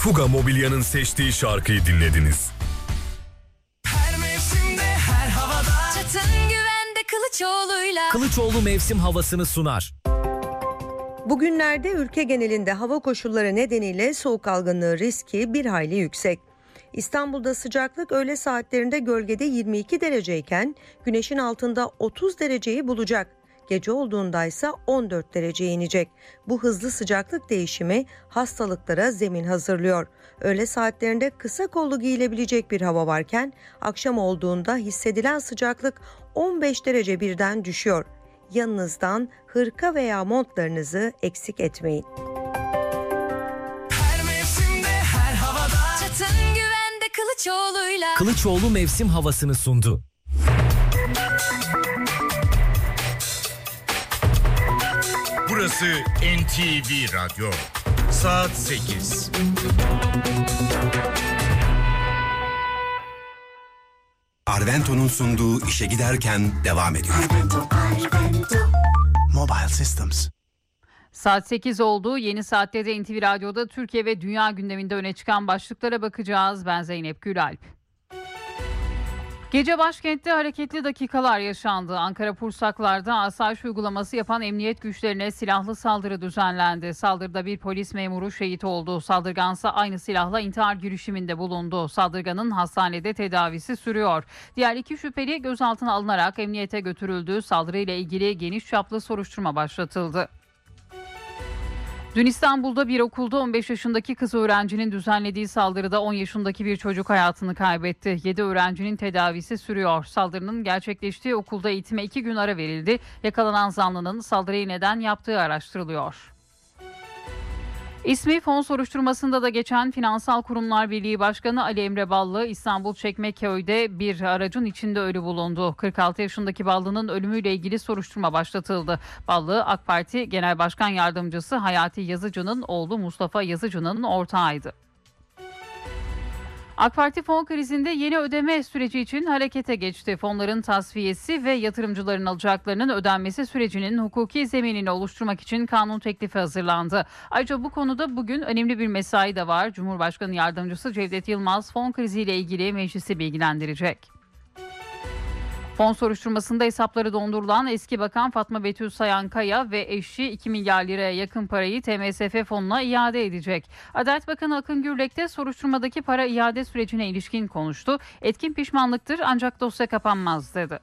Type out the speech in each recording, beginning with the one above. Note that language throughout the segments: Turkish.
Fuga Mobilya'nın seçtiği şarkıyı dinlediniz. Her mevsimde, her havada. Çatın güvende Kılıçoğlu'yla. Kılıçoğlu mevsim havasını sunar. Bugünlerde ülke genelinde hava koşulları nedeniyle soğuk algınlığı riski bir hayli yüksek. İstanbul'da sıcaklık öğle saatlerinde gölgede 22 dereceyken güneşin altında 30 dereceyi bulacak. Gece olduğunda ise 14 dereceye inecek. Bu hızlı sıcaklık değişimi hastalıklara zemin hazırlıyor. Öğle saatlerinde kısa kollu giyilebilecek bir hava varken akşam olduğunda hissedilen sıcaklık 15 derece birden düşüyor. Yanınızdan hırka veya montlarınızı eksik etmeyin. Her mevsimde, her havada. Çatın güvende Kılıçoğlu'yla. Kılıçoğlu mevsim havasını sundu. Burası NTV Radyo. Saat 8. Arvento'nun sunduğu işe giderken devam ediyor. Arvento. Mobile Systems. Saat 8 oldu. Yeni saatte de NTV Radyo'da Türkiye ve dünya gündeminde öne çıkan başlıklara bakacağız. Ben Zeynep Gülalp. Gece başkentte hareketli dakikalar yaşandı. Ankara Pursaklar'da asayiş uygulaması yapan emniyet güçlerine silahlı saldırı düzenlendi. Saldırıda bir polis memuru şehit oldu. Saldırgansa aynı silahla intihar girişiminde bulundu. Saldırganın hastanede tedavisi sürüyor. Diğer iki şüpheli gözaltına alınarak emniyete götürüldü. Saldırıyla ilgili geniş çaplı soruşturma başlatıldı. Dün İstanbul'da bir okulda 15 yaşındaki kız öğrencinin düzenlediği saldırıda 10 yaşındaki bir çocuk hayatını kaybetti. 7 öğrencinin tedavisi sürüyor. Saldırının gerçekleştiği okulda eğitime 2 gün ara verildi. Yakalanan zanlının saldırıyı neden yaptığı araştırılıyor. İsmi fon soruşturmasında da geçen Finansal Kurumlar Birliği Başkanı Ali Emre Ballı, İstanbul Çekmeköy'de bir aracın içinde ölü bulundu. 46 yaşındaki Ballı'nın ölümüyle ilgili soruşturma başlatıldı. Ballı, AK Parti Genel Başkan Yardımcısı Hayati Yazıcı'nın oğlu Mustafa Yazıcı'nın ortağıydı. AK Parti fon krizinde yeni ödeme süreci için harekete geçti. Fonların tasfiyesi ve yatırımcıların alacaklarının ödenmesi sürecinin hukuki zeminini oluşturmak için kanun teklifi hazırlandı. Ayrıca bu konuda bugün önemli bir mesai de var. Cumhurbaşkanı Yardımcısı Cevdet Yılmaz fon kriziyle ilgili meclisi bilgilendirecek. Fon soruşturmasında hesapları dondurulan eski bakan Fatma Betül Sayankaya ve eşi 2 milyar liraya yakın parayı TMSF fonuna iade edecek. Adalet Bakanı Akın Gürlek de soruşturmadaki para iade sürecine ilişkin konuştu. Etkin pişmanlıktır ancak dosya kapanmaz dedi.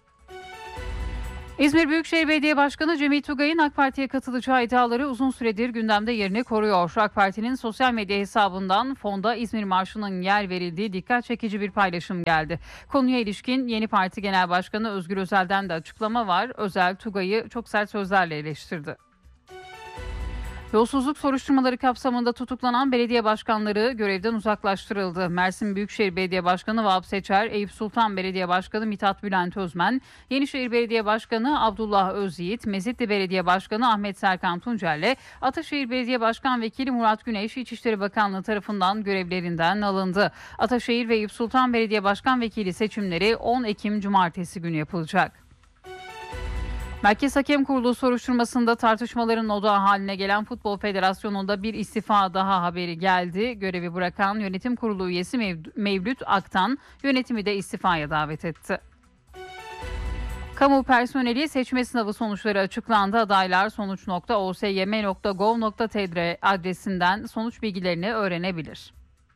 İzmir Büyükşehir Belediye Başkanı Cemil Tugay'ın AK Parti'ye katılacağı iddiaları uzun süredir gündemde yerini koruyor. AK Parti'nin sosyal medya hesabından fonda İzmir Marşı'nın yer verildiği dikkat çekici bir paylaşım geldi. Konuya ilişkin yeni parti genel başkanı Özgür Özel'den de açıklama var. Özel Tugay'ı çok sert sözlerle eleştirdi. Yolsuzluk soruşturmaları kapsamında tutuklanan belediye başkanları görevden uzaklaştırıldı. Mersin Büyükşehir Belediye Başkanı Vahap Seçer, Eyüp Sultan Belediye Başkanı Mithat Bülent Özmen, Yenişehir Belediye Başkanı Abdullah Özyiğit, Mezitli Belediye Başkanı Ahmet Serkan Tuncer'le Ataşehir Belediye Başkan Vekili Murat Güneş İçişleri Bakanlığı tarafından görevlerinden alındı. Ataşehir ve Eyüp Sultan Belediye Başkan Vekili seçimleri 10 Ekim Cumartesi günü yapılacak. Merkez Hakem Kurulu soruşturmasında tartışmaların odağı haline gelen Futbol Federasyonu'nda bir istifa daha haberi geldi. Görevi bırakan yönetim kurulu üyesi Mevlüt Aktan yönetimi de istifaya davet etti. Kamu personeli seçme sınavı sonuçları açıklandı. Adaylar sonuç.osym.gov.tr adresinden sonuç bilgilerini öğrenebilir.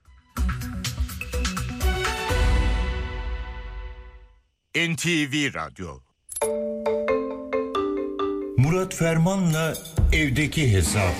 NTV Radyo. Murat Ferman'la evdeki hesap.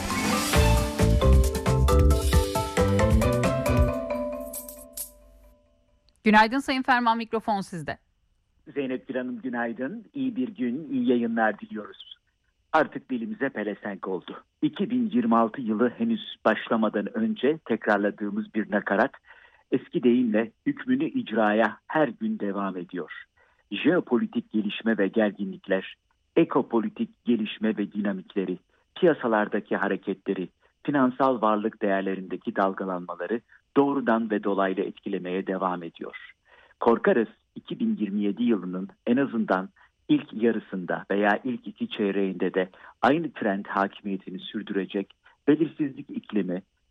Günaydın Sayın Ferman, mikrofon sizde. Zeynep Gül Hanım günaydın. İyi bir gün, iyi yayınlar diliyoruz. Artık dilimize pelesenk oldu. 2026 yılı henüz başlamadan önce tekrarladığımız bir nakarat eski deyimle hükmünü icraya her gün devam ediyor. Jeopolitik gelişme ve gerginlikler, ekopolitik gelişme ve dinamikleri, piyasalardaki hareketleri, finansal varlık değerlerindeki dalgalanmaları doğrudan ve dolaylı etkilemeye devam ediyor. Korkarız 2027 yılının en azından ilk yarısında veya ilk 2 çeyreğinde de aynı trend hakimiyetini sürdürecek belirsizlik iklimi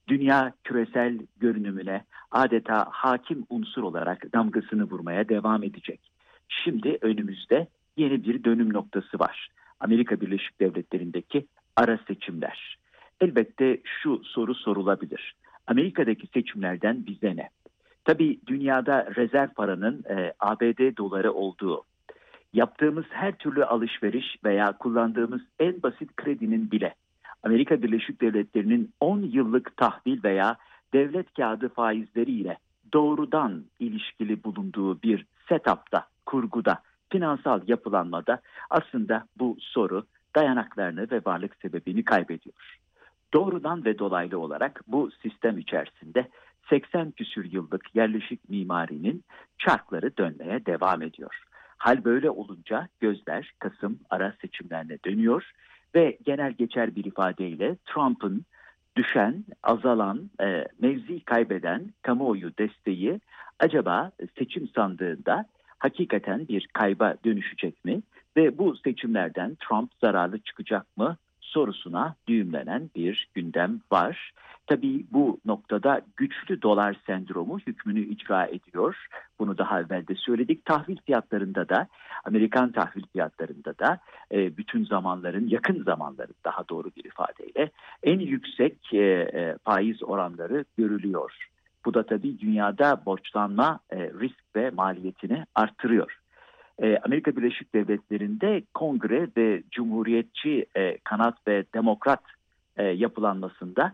dünya küresel görünümüne adeta hakim unsur olarak damgasını vurmaya devam edecek. Şimdi önümüzde yeni bir dönüm noktası var. Amerika Birleşik Devletleri'ndeki ara seçimler. Elbette şu soru sorulabilir. Amerika'daki seçimlerden bize ne? Tabii dünyada rezerv paranın ABD doları olduğu, yaptığımız her türlü alışveriş veya kullandığımız en basit kredinin bile Amerika Birleşik Devletleri'nin 10 yıllık tahvil veya devlet kağıdı faizleriyle doğrudan ilişkili bulunduğu bir setup'ta, kurguda, finansal yapılanmada aslında bu soru dayanaklarını ve varlık sebebini kaybediyor. Doğrudan ve dolaylı olarak bu sistem içerisinde 80 küsür yıllık yerleşik mimarinin çarkları dönmeye devam ediyor. Hal böyle olunca gözler Kasım ara seçimlerine dönüyor ve genel geçer bir ifadeyle Trump'ın düşen, azalan, mevzi kaybeden kamuoyu desteği acaba seçim sandığında hakikaten bir kayba dönüşecek mi? Ve bu seçimlerden Trump zararlı çıkacak mı sorusuna düğümlenen bir gündem var. Tabii bu noktada güçlü dolar sendromu hükmünü icra ediyor. Bunu daha evvel de söyledik. Tahvil fiyatlarında da, Amerikan tahvil fiyatlarında da bütün zamanların, yakın zamanların daha doğru bir ifadeyle en yüksek faiz oranları görülüyor. Bu da tabii dünyada borçlanma risk ve maliyetini artırıyor. Amerika Birleşik Devletleri'nde kongre ve cumhuriyetçi kanat ve demokrat yapılanmasında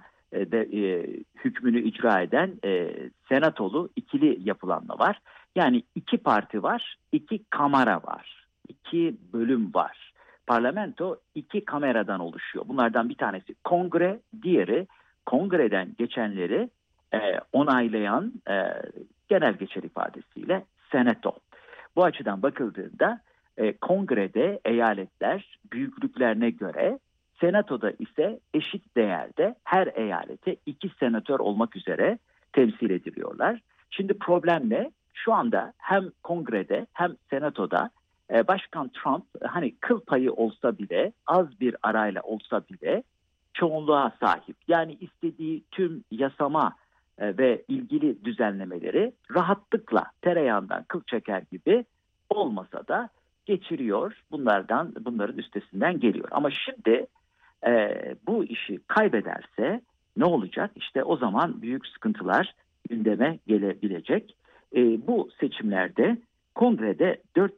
hükmünü icra eden senatolu ikili yapılanma var. Yani iki parti var, iki kamera var, iki bölüm var. Parlamento iki kameradan oluşuyor. Bunlardan bir tanesi kongre, diğeri kongreden geçenleri onaylayan genel geçer ifadesiyle senato. Bu açıdan bakıldığında kongrede eyaletler büyüklüklerine göre, senatoda ise eşit değerde her eyalete 2 senatör olmak üzere temsil ediliyorlar. Şimdi problem ne? Şu anda hem kongrede hem senatoda Başkan Trump hani kıl payı olsa bile, az bir arayla olsa bile çoğunluğa sahip. Yani istediği tüm yasama ve ilgili düzenlemeleri rahatlıkla tereyağından kıl çeker gibi olmasa da geçiriyor. Bunların üstesinden geliyor. Ama şimdi bu işi kaybederse ne olacak? İşte o zaman büyük sıkıntılar gündeme gelebilecek. Bu seçimlerde kongrede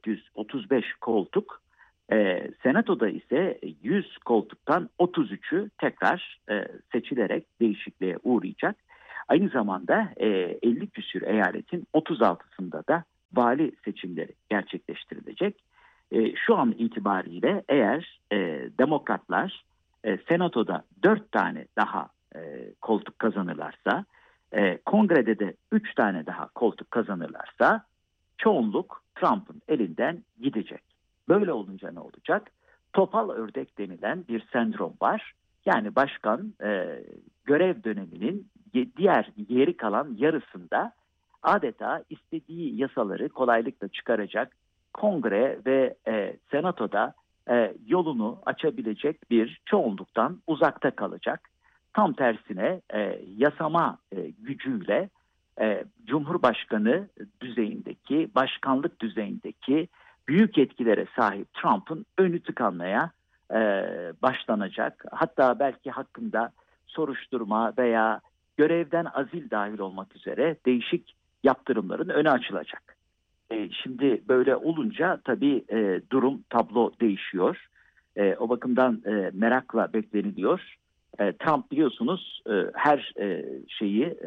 435 koltuk, senatoda ise 100 koltuktan 33'ü tekrar seçilerek değişikliğe uğrayacak. Aynı zamanda 50 küsür eyaletin 36'sında da vali seçimleri gerçekleştirilecek. Şu an itibariyle eğer demokratlar senatoda 4 tane daha koltuk kazanırlarsa, kongrede de 3 tane daha koltuk kazanırlarsa çoğunluk Trump'ın elinden gidecek. Böyle olunca ne olacak? Topal ördek denilen bir sendrom var. Yani başkan görev döneminin diğer geri kalan yarısında adeta istediği yasaları kolaylıkla çıkaracak, kongre ve senatoda yolunu açabilecek bir çoğunluktan uzakta kalacak. Tam tersine yasama gücüyle Cumhurbaşkanı düzeyindeki, başkanlık düzeyindeki büyük yetkilere sahip Trump'ın önü tıkanmaya başlanacak. Hatta belki hakkında soruşturma veya görevden azil dahil olmak üzere değişik yaptırımların önü açılacak. Şimdi böyle olunca tabii durum, tablo değişiyor. O bakımdan merakla bekleniliyor. Trump biliyorsunuz her şeyi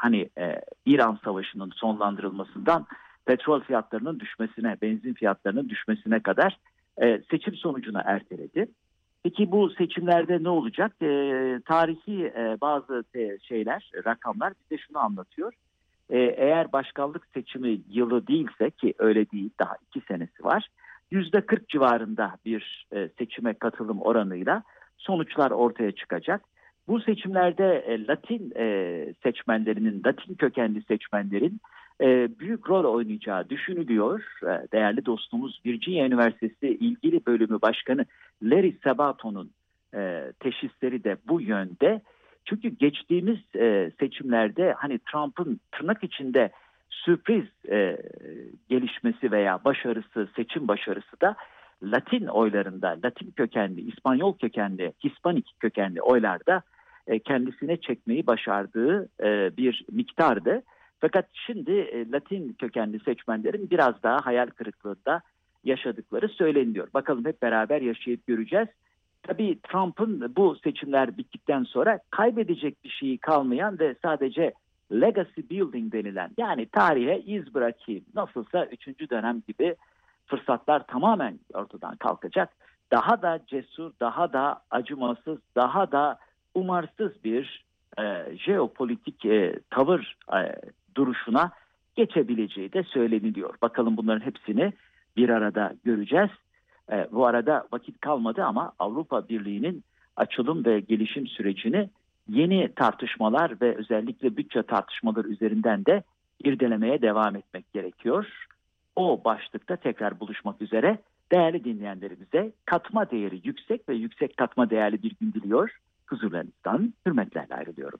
İran Savaşı'nın sonlandırılmasından petrol fiyatlarının düşmesine, benzin fiyatlarının düşmesine kadar seçim sonucuna erteledi. Peki bu seçimlerde ne olacak? Tarihi bazı rakamlar bize şunu anlatıyor. Eğer başkanlık seçimi yılı değilse, ki öyle değil, daha 2 senesi var, %40 civarında bir seçime katılım oranıyla sonuçlar ortaya çıkacak. Bu seçimlerde Latin seçmenlerinin, Latin kökenli seçmenlerin büyük rol oynayacağı düşünülüyor. Değerli dostumuz Virginia Üniversitesi İlgili Bölümü Başkanı Larry Sabato'nun teşhisleri de bu yönde. Çünkü geçtiğimiz seçimlerde hani Trump'ın tırnak içinde sürpriz gelişmesi veya başarısı, seçim başarısı da Latin oylarında, Latin kökenli, İspanyol kökenli, Hispanik kökenli oylarda kendisine çekmeyi başardığı bir miktardı. Fakat şimdi Latin kökenli seçmenlerin biraz daha hayal kırıklığında yaşadıkları söyleniyor. Bakalım hep beraber yaşayıp göreceğiz. Tabii Trump'ın bu seçimler bittikten sonra kaybedecek bir şeyi kalmayan ve sadece legacy building denilen, yani tarihe iz bırakayım, nasılsa 3. dönem gibi fırsatlar tamamen ortadan kalkacak. Daha da cesur, daha da acımasız, daha da umarsız bir jeopolitik tavır duruşuna geçebileceği de söyleniliyor. Bakalım bunların hepsini bir arada göreceğiz. Bu arada vakit kalmadı ama Avrupa Birliği'nin açılım ve gelişim sürecini yeni tartışmalar ve özellikle bütçe tartışmaları üzerinden de irdelemeye devam etmek gerekiyor. O başlıkta tekrar buluşmak üzere. Değerli dinleyenlerimize katma değeri yüksek ve yüksek katma değerli bir gün diliyor. Huzurlarınızdan hürmetlerle ayrılıyorum.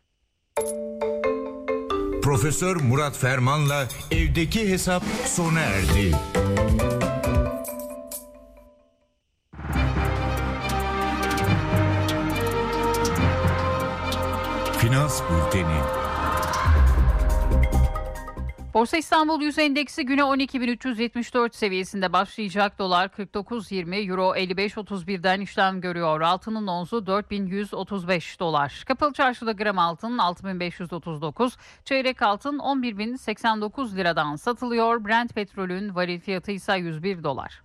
Profesör Murat Ferman'la evdeki hesap sona erdi. Finans Bülteni. Borsa İstanbul Yüz Endeksi güne 12.374 seviyesinde başlayacak. Dolar 49.20, Euro 55.31'den işlem görüyor. Altının onzu 4.135 dolar. Kapalı çarşıda gram altın 6.539, çeyrek altın 11.089 liradan satılıyor. Brent petrolün varil fiyatı ise 101 dolar.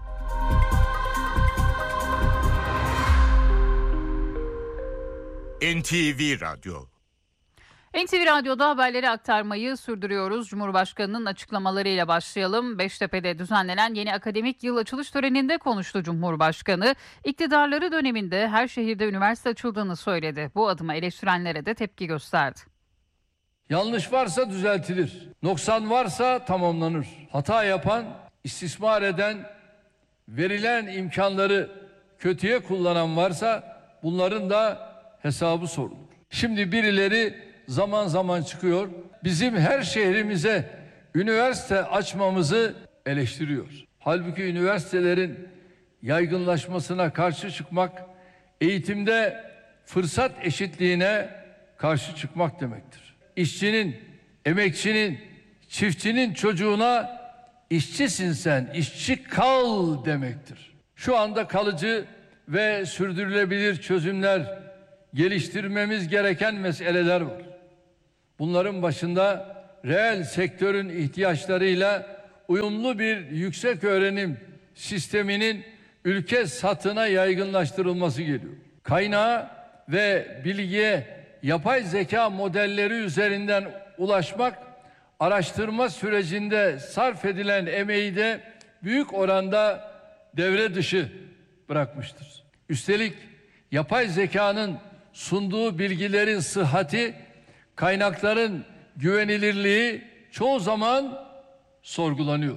NTV Radyo. NTV Radyo'da haberleri aktarmayı sürdürüyoruz. Cumhurbaşkanı'nın açıklamalarıyla başlayalım. Beştepe'de düzenlenen yeni akademik yıl açılış töreninde konuştu Cumhurbaşkanı. İktidarları döneminde her şehirde üniversite açıldığını söyledi. Bu adıma eleştirenlere de tepki gösterdi. Yanlış varsa düzeltilir. Noksan varsa tamamlanır. Hata yapan, istismar eden, verilen imkanları kötüye kullanan varsa bunların da hesabı sorulur. Şimdi birileri zaman zaman çıkıyor, bizim her şehrimize üniversite açmamızı eleştiriyor. Halbuki üniversitelerin yaygınlaşmasına karşı çıkmak, eğitimde fırsat eşitliğine karşı çıkmak demektir. İşçinin, emekçinin, çiftçinin çocuğuna işçisin sen, işçi kal demektir. Şu anda kalıcı ve sürdürülebilir çözümler geliştirmemiz gereken meseleler var. Bunların başında reel sektörün ihtiyaçlarıyla uyumlu bir yüksek öğrenim sisteminin ülke satına yaygınlaştırılması geliyor. Kaynağa ve bilgiye yapay zeka modelleri üzerinden ulaşmak, araştırma sürecinde sarf edilen emeği de büyük oranda devre dışı bırakmıştır. Üstelik yapay zekanın sunduğu bilgilerin sıhhati, kaynakların güvenilirliği çoğu zaman sorgulanıyor.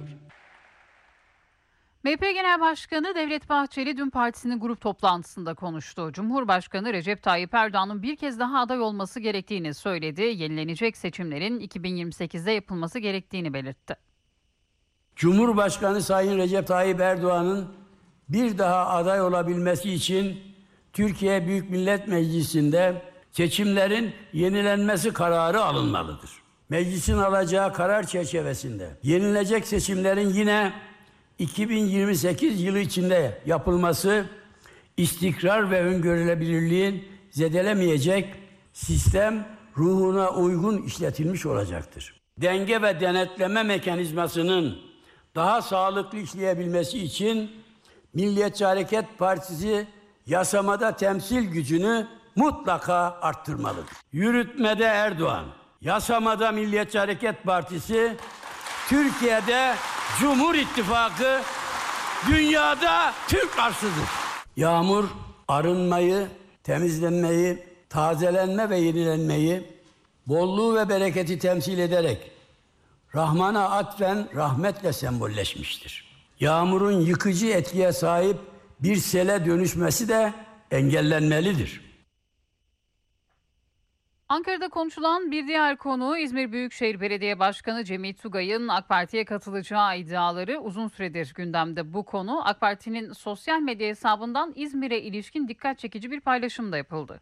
MHP Genel Başkanı Devlet Bahçeli dün partisinin grup toplantısında konuştu. Cumhurbaşkanı Recep Tayyip Erdoğan'ın bir kez daha aday olması gerektiğini söyledi. Yenilenecek seçimlerin 2028'de yapılması gerektiğini belirtti. Cumhurbaşkanı Sayın Recep Tayyip Erdoğan'ın bir daha aday olabilmesi için Türkiye Büyük Millet Meclisi'nde seçimlerin yenilenmesi kararı alınmalıdır. Meclisin alacağı karar çerçevesinde yenilecek seçimlerin yine 2028 yılı içinde yapılması, istikrar ve öngörülebilirliğin zedelemeyecek sistem ruhuna uygun işletilmiş olacaktır. Denge ve denetleme mekanizmasının daha sağlıklı işleyebilmesi için Milliyetçi Hareket Partisi yasamada temsil gücünü mutlaka arttırmalıdır. Yürütmede Erdoğan, yasamada Milliyetçi Hareket Partisi, Türkiye'de Cumhur İttifakı, dünyada Türk arsıdır. Yağmur arınmayı, temizlenmeyi, tazelenme ve yenilenmeyi, bolluğu ve bereketi temsil ederek Rahman'a atfen rahmetle sembolleşmiştir. Yağmurun yıkıcı etkiye sahip bir sele dönüşmesi de engellenmelidir. Ankara'da konuşulan bir diğer konu İzmir Büyükşehir Belediye Başkanı Cemil Tugay'ın AK Parti'ye katılacağı iddiaları. Uzun süredir gündemde bu konu. AK Parti'nin sosyal medya hesabından İzmir'e ilişkin dikkat çekici bir paylaşım da yapıldı.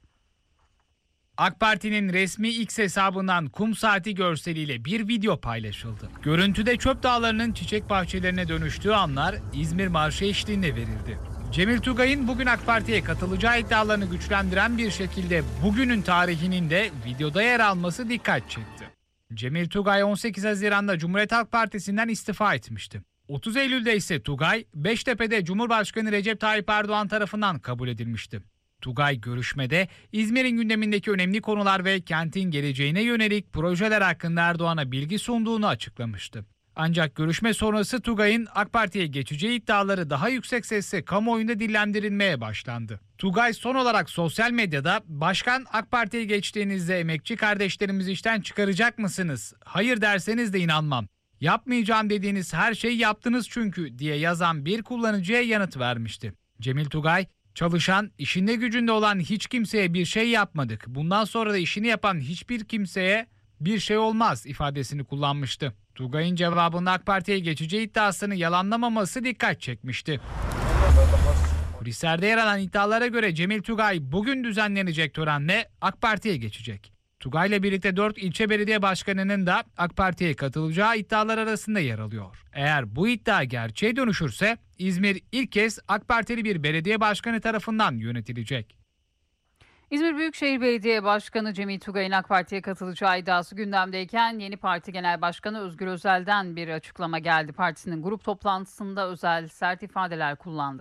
AK Parti'nin resmi X hesabından kum saati görseliyle bir video paylaşıldı. Görüntüde çöp dağlarının çiçek bahçelerine dönüştüğü anlar İzmir Marşı eşliğinde verildi. Cemil Tugay'ın bugün AK Parti'ye katılacağı iddialarını güçlendiren bir şekilde bugünün tarihinin de videoda yer alması dikkat çekti. Cemil Tugay 18 Haziran'da Cumhuriyet Halk Partisi'nden istifa etmişti. 30 Eylül'de ise Tugay, Beştepe'de Cumhurbaşkanı Recep Tayyip Erdoğan tarafından kabul edilmişti. Tugay görüşmede İzmir'in gündemindeki önemli konular ve kentin geleceğine yönelik projeler hakkında Erdoğan'a bilgi sunduğunu açıklamıştı. Ancak görüşme sonrası Tugay'ın AK Parti'ye geçeceği iddiaları daha yüksek sesle kamuoyunda dillendirilmeye başlandı. Tugay son olarak sosyal medyada "Başkan, AK Parti'ye geçtiğinizde emekçi kardeşlerimizi işten çıkaracak mısınız? Hayır derseniz de inanmam. Yapmayacağım dediğiniz her şeyi yaptınız çünkü" diye yazan bir kullanıcıya yanıt vermişti. Cemil Tugay, "Çalışan, işinde gücünde olan hiç kimseye bir şey yapmadık. Bundan sonra da işini yapan hiçbir kimseye bir şey olmaz" ifadesini kullanmıştı. Tugay'ın cevabında AK Parti'ye geçeceği iddiasını yalanlamaması dikkat çekmişti. Kulislerde yer alan iddialara göre Cemil Tugay bugün düzenlenecek törenle AK Parti'ye geçecek. Tugay'la birlikte 4 ilçe belediye başkanının da AK Parti'ye katılacağı iddialar arasında yer alıyor. Eğer bu iddia gerçeğe dönüşürse İzmir ilk kez AK Partili bir belediye başkanı tarafından yönetilecek. İzmir Büyükşehir Belediye Başkanı Cemil Tugay'ın AK Parti'ye katılacağı iddiası gündemdeyken yeni parti genel başkanı Özgür Özel'den bir açıklama geldi. Partisinin grup toplantısında Özel sert ifadeler kullandı.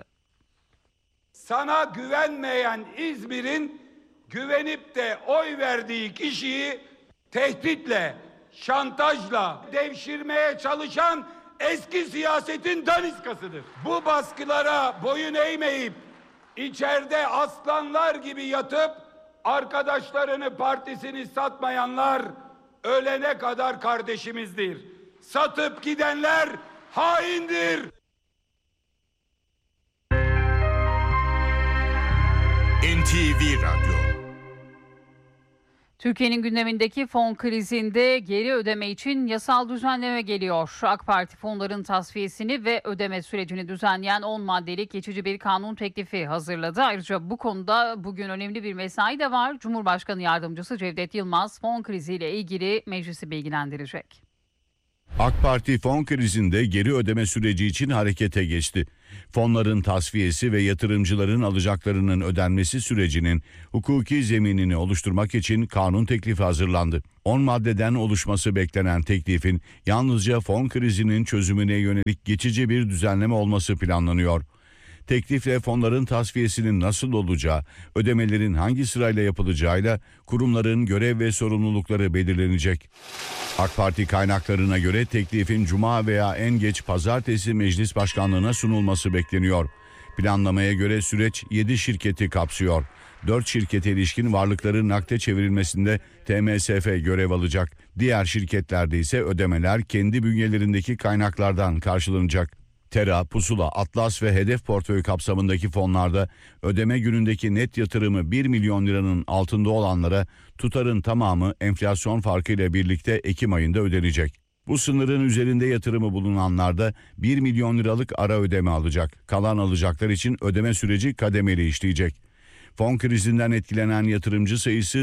Sana güvenmeyen İzmir'in güvenip de oy verdiği kişiyi tehditle, şantajla devşirmeye çalışan eski siyasetin daniskasıdır. Bu baskılara boyun eğmeyip İçeride aslanlar gibi yatıp arkadaşlarını, partisini satmayanlar ölene kadar kardeşimizdir. Satıp gidenler haindir. NTV Radyo. Türkiye'nin gündemindeki fon krizinde geri ödeme için yasal düzenleme geliyor. AK Parti fonların tasfiyesini ve ödeme sürecini düzenleyen 10 maddelik geçici bir kanun teklifi hazırladı. Ayrıca bu konuda bugün önemli bir mesai de var. Cumhurbaşkanı Yardımcısı Cevdet Yılmaz fon kriziyle ilgili meclisi bilgilendirecek. AK Parti fon krizinde geri ödeme süreci için harekete geçti. Fonların tasfiyesi ve yatırımcıların alacaklarının ödenmesi sürecinin hukuki zeminini oluşturmak için kanun teklifi hazırlandı. 10 maddeden oluşması beklenen teklifin yalnızca fon krizinin çözümüne yönelik geçici bir düzenleme olması planlanıyor. Teklifle fonların tasfiyesinin nasıl olacağı, ödemelerin hangi sırayla yapılacağıyla kurumların görev ve sorumlulukları belirlenecek. AK Parti kaynaklarına göre teklifin Cuma veya en geç Pazartesi Meclis Başkanlığı'na sunulması bekleniyor. Planlamaya göre süreç 7 şirketi kapsıyor. 4 şirkete ilişkin varlıkların nakde çevrilmesinde TMSF görev alacak. Diğer şirketlerde ise ödemeler kendi bünyelerindeki kaynaklardan karşılanacak. Tera, Pusula, Atlas ve Hedef portföy kapsamındaki fonlarda ödeme günündeki net yatırımı 1 milyon liranın altında olanlara tutarın tamamı enflasyon farkıyla birlikte Ekim ayında ödenecek. Bu sınırın üzerinde yatırımı bulunanlar da 1 milyon liralık ara ödeme alacak. Kalan alacaklar için ödeme süreci kademeli işleyecek. Fon krizinden etkilenen yatırımcı sayısı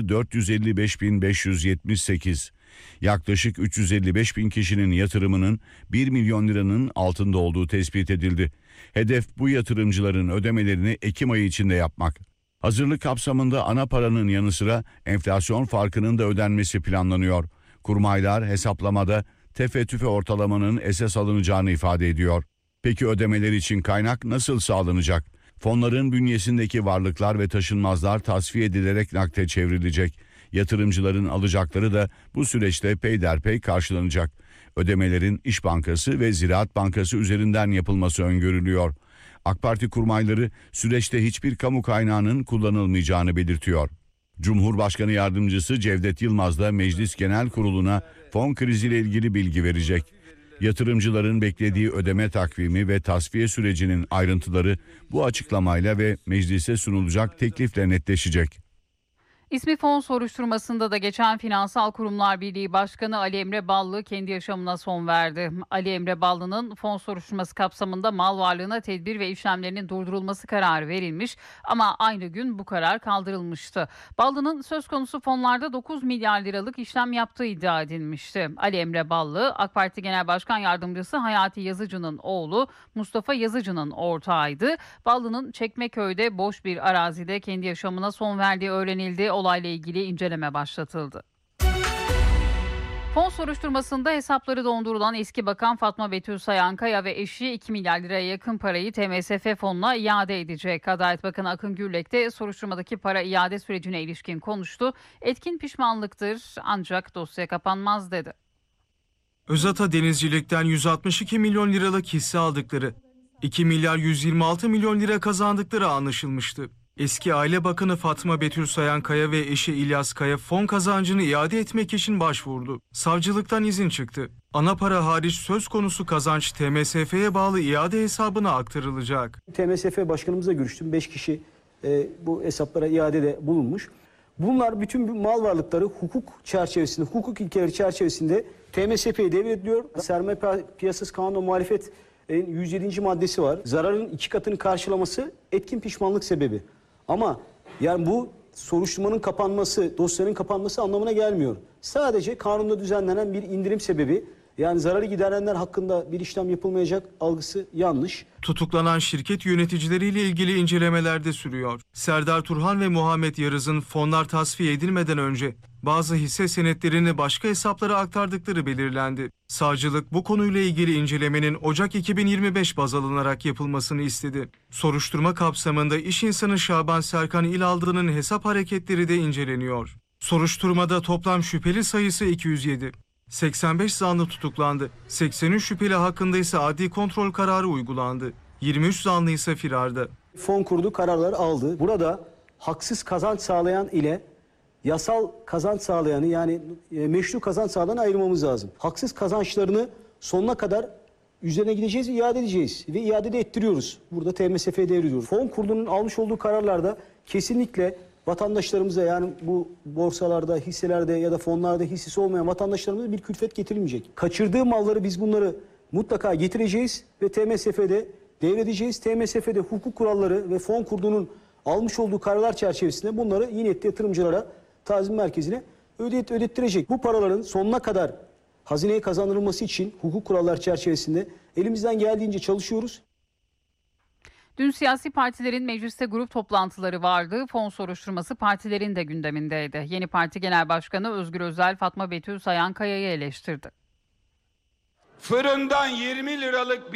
455.578. Yaklaşık 355.000 kişinin yatırımının 1 milyon liranın altında olduğu tespit edildi. Hedef bu yatırımcıların ödemelerini Ekim ayı içinde yapmak. Hazırlık kapsamında ana paranın yanı sıra enflasyon farkının da ödenmesi planlanıyor. Kurmaylar hesaplamada tefe tüfe ortalamanın esas alınacağını ifade ediyor. Peki ödemeler için kaynak nasıl sağlanacak? Fonların bünyesindeki varlıklar ve taşınmazlar tasfiye edilerek nakde çevrilecek. Yatırımcıların alacakları da bu süreçte peyderpey karşılanacak. Ödemelerin İş Bankası ve Ziraat Bankası üzerinden yapılması öngörülüyor. AK Parti kurmayları süreçte hiçbir kamu kaynağının kullanılmayacağını belirtiyor. Cumhurbaşkanı Yardımcısı Cevdet Yılmaz da Meclis Genel Kurulu'na fon kriziyle ilgili bilgi verecek. Yatırımcıların beklediği ödeme takvimi ve tasfiye sürecinin ayrıntıları bu açıklamayla ve meclise sunulacak teklifle netleşecek. İsmi fon soruşturmasında da geçen Finansal Kurumlar Birliği Başkanı Ali Emre Ballı kendi yaşamına son verdi. Ali Emre Ballı'nın fon soruşturması kapsamında mal varlığına tedbir ve işlemlerinin durdurulması kararı verilmiş ama aynı gün bu karar kaldırılmıştı. Ballı'nın söz konusu fonlarda 9 milyar liralık işlem yaptığı iddia edilmişti. Ali Emre Ballı, AK Parti Genel Başkan Yardımcısı Hayati Yazıcı'nın oğlu Mustafa Yazıcı'nın ortağıydı. Ballı'nın Çekmeköy'de boş bir arazide kendi yaşamına son verdiği öğrenildi. Olayla ilgili inceleme başlatıldı. Fon soruşturmasında hesapları dondurulan eski bakan Fatma Betül Sayankaya ve eşi 2 milyar liraya yakın parayı TMSF fonuna iade edecek. Adalet Bakanı Akın Gürlek de soruşturmadaki para iade sürecine ilişkin konuştu. Etkin pişmanlıktır ancak dosya kapanmaz dedi. Özata Denizcilik'ten 162 milyon liralık hisse aldıkları, 2 milyar 126 milyon lira kazandıkları anlaşılmıştı. Eski Aile Bakanı Fatma Betül Sayankaya ve eşi İlyas Kaya fon kazancını iade etmek için başvurdu. Savcılıktan izin çıktı. Ana para hariç söz konusu kazanç TMSF'ye bağlı iade hesabına aktarılacak. TMSF başkanımızla görüştüm. 5 kişi bu hesaplara iadede bulunmuş. Bunlar bütün mal varlıkları hukuk çerçevesinde, hukuk ilkeleri çerçevesinde TMSF'ye devrediliyor. Sermaye Piyasası Kanunu muhalefet 107. maddesi var. Zararın 2 katını karşılaması etkin pişmanlık sebebi. Ama yani bu soruşturmanın kapanması, dosyanın kapanması anlamına gelmiyor. Sadece kanunda düzenlenen bir indirim sebebi. Yani zararı giderenler hakkında bir işlem yapılmayacak algısı yanlış. Tutuklanan şirket yöneticileriyle ilgili incelemeler de sürüyor. Serdar Turhan ve Muhammed Yarız'ın fonlar tasfiye edilmeden önce bazı hisse senetlerini başka hesaplara aktardıkları belirlendi. Savcılık bu konuyla ilgili incelemenin Ocak 2025 baz alınarak yapılmasını istedi. Soruşturma kapsamında iş insanı Şaban Serkan İlaldı'nın hesap hareketleri de inceleniyor. Soruşturmada toplam şüpheli sayısı 207. 85 zanlı tutuklandı. 83 şüpheli hakkında ise adli kontrol kararı uygulandı. 23 zanlı ise firarda. Fon kurdu, kararlar aldı. Burada haksız kazanç sağlayan ile yasal kazanç sağlayanı, yani meşru kazanç sağlayanı ayırmamız lazım. Haksız kazançlarını sonuna kadar üzerine gideceğiz, iade edeceğiz ve iade de ettiriyoruz. Burada TMSF'ye devrediyoruz. Fon kurulunun almış olduğu kararlarda kesinlikle vatandaşlarımıza, yani bu borsalarda, hisselerde ya da fonlarda hissesi olmayan vatandaşlarımıza bir külfet getirilmeyecek. Kaçırdığı malları biz bunları mutlaka getireceğiz ve TMSF'de devredeceğiz. TMSF'de hukuk kuralları ve fon kurulunun almış olduğu kararlar çerçevesinde bunları iyi niyetli yatırımcılara, tazmin merkezine ödettirecek. Bu paraların sonuna kadar hazineye kazandırılması için hukuk kurallar çerçevesinde elimizden geldiğince çalışıyoruz. Dün siyasi partilerin mecliste grup toplantıları vardı. Fon soruşturması partilerin de gündemindeydi. Yeni Parti Genel Başkanı Özgür Özel, Fatma Betül Sayankaya'yı eleştirdi. Fırından 20 liralık